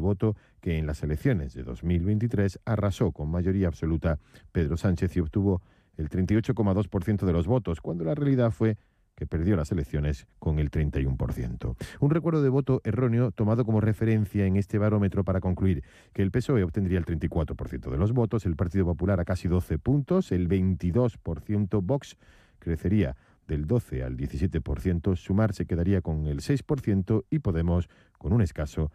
voto que en las elecciones de 2023 arrasó con mayoría absoluta Pedro Sánchez y obtuvo el 38,2% de los votos, cuando la realidad fue que perdió las elecciones con el 31%. Un recuerdo de voto erróneo tomado como referencia en este barómetro para concluir que el PSOE obtendría el 34% de los votos, el Partido Popular a casi 12 puntos, el 22%, Vox crecería del 12 al 17%, Sumar se quedaría con el 6% y Podemos con un escaso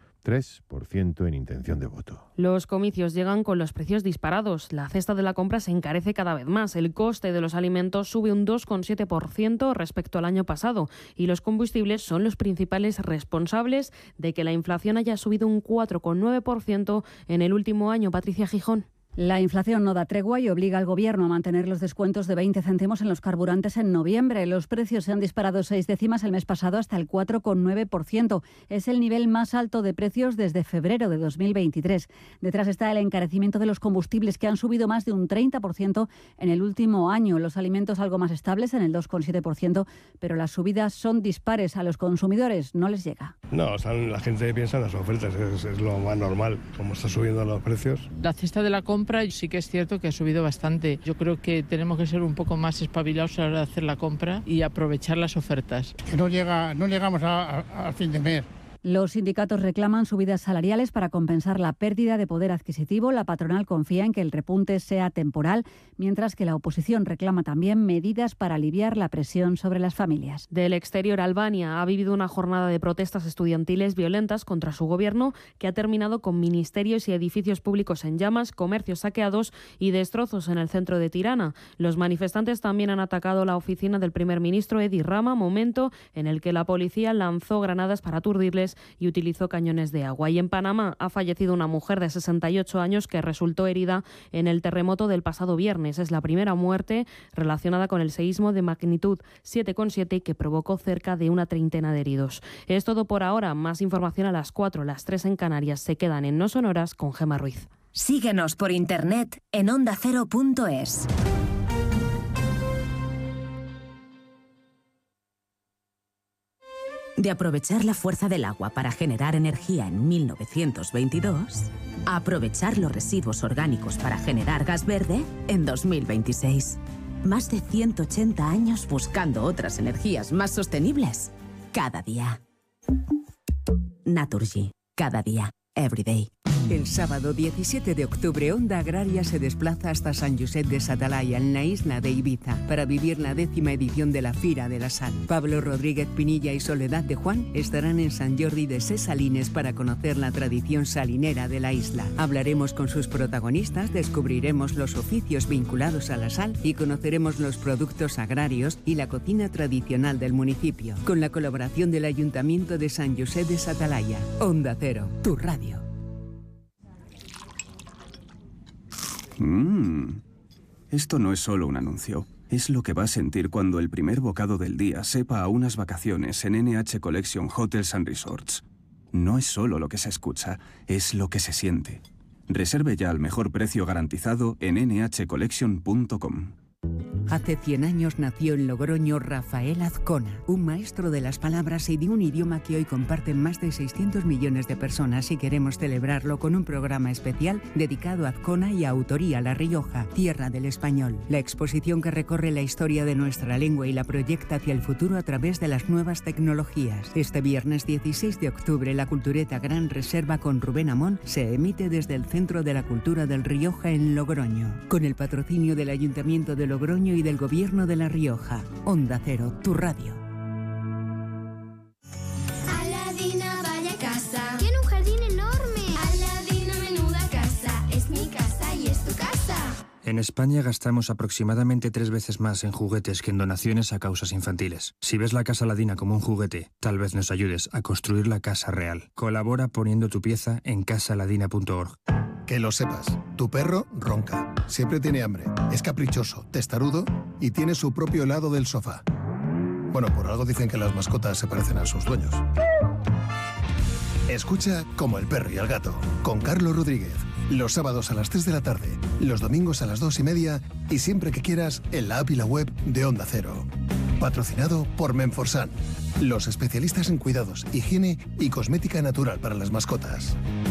3% en intención de voto. Los comicios llegan con los precios disparados. La cesta de la compra se encarece cada vez más. El coste de los alimentos sube un 2,7% respecto al año pasado y los combustibles son los principales responsables de que la inflación haya subido un 4,9% en el último año. Patricia Gijón. La inflación no da tregua y obliga al Gobierno a mantener los descuentos de 20 céntimos en los carburantes en noviembre. Los precios se han disparado 6 décimas el mes pasado hasta el 4,9%. Es el nivel más alto de precios desde febrero de 2023. Detrás está el encarecimiento de los combustibles, que han subido más de un 30% en el último año. Los alimentos algo más estables, en el 2,7%, pero las subidas son dispares. A los consumidores no les llega. No, la gente piensa en las ofertas, es lo más normal, como está subiendo los precios. La cesta de la compra sí que es cierto que ha subido bastante. Yo creo que tenemos que ser un poco más espabilados a la hora de hacer la compra y aprovechar las ofertas. Que no llegamos al fin de mes. Los sindicatos reclaman subidas salariales para compensar la pérdida de poder adquisitivo. La patronal confía en que el repunte sea temporal, mientras que la oposición reclama también medidas para aliviar la presión sobre las familias. Del exterior, Albania ha vivido una jornada de protestas estudiantiles violentas contra su gobierno, que ha terminado con ministerios y edificios públicos en llamas, comercios saqueados y destrozos en el centro de Tirana. Los manifestantes también han atacado la oficina del primer ministro Edi Rama, momento en el que la policía lanzó granadas para aturdirles y utilizó cañones de agua. Y en Panamá ha fallecido una mujer de 68 años que resultó herida en el terremoto del pasado viernes. Es la primera muerte relacionada con el seísmo de magnitud 7,7 que provocó cerca de una treintena de heridos. Es todo por ahora. Más información a las 4, las 3 en Canarias. Se quedan en No Sonoras con Gemma Ruiz. Síguenos por internet en ondacero.es. De aprovechar la fuerza del agua para generar energía en 1922, a aprovechar los residuos orgánicos para generar gas verde en 2026. Más de 180 años buscando otras energías más sostenibles. Cada día. Naturgy. Cada día. Everyday. El sábado 17 de octubre, Onda Agraria se desplaza hasta Sant Josep de Satalaya, en la isla de Ibiza, para vivir la 10ª edición de la Fira de la Sal. Pablo Rodríguez Pinilla y Soledad de Juan estarán en Sant Jordi de Ses Salines para conocer la tradición salinera de la isla. Hablaremos con sus protagonistas, descubriremos los oficios vinculados a la sal y conoceremos los productos agrarios y la cocina tradicional del municipio, con la colaboración del Ayuntamiento de Sant Josep de Satalaya. Onda Cero, tu radio. Esto no es solo un anuncio. Es lo que va a sentir cuando el primer bocado del día sepa a unas vacaciones en NH Collection Hotels and Resorts. No es solo lo que se escucha, es lo que se siente. Reserve ya al mejor precio garantizado en nhcollection.com. Hace 100 años nació en Logroño Rafael Azcona, un maestro de las palabras y de un idioma que hoy comparten más de 600 millones de personas, y queremos celebrarlo con un programa especial dedicado a Azcona y a Autoría La Rioja, tierra del español. La exposición que recorre la historia de nuestra lengua y la proyecta hacia el futuro a través de las nuevas tecnologías. Este viernes 16 de octubre, la Cultureta Gran Reserva con Rubén Amón se emite desde el Centro de la Cultura del Rioja en Logroño, con el patrocinio del Ayuntamiento de Logroño y del Gobierno de La Rioja. Onda Cero, tu radio. Aladina, vaya casa. Tiene un jardín enorme. Aladina, menuda casa. Es mi casa y es tu casa. En España gastamos aproximadamente 3 veces más en juguetes que en donaciones a causas infantiles. Si ves la Casa Aladina como un juguete, tal vez nos ayudes a construir la casa real. Colabora poniendo tu pieza en casaaladina.org. Que lo sepas, tu perro ronca, siempre tiene hambre, es caprichoso, testarudo y tiene su propio lado del sofá. Bueno, por algo dicen que las mascotas se parecen a sus dueños. Escucha Como el perro y el gato, con Carlos Rodríguez. Los sábados a las 3 de la tarde, los domingos a las 2:30 y siempre que quieras en la app y la web de Onda Cero. Patrocinado por Menforsan, los especialistas en cuidados, higiene y cosmética natural para las mascotas.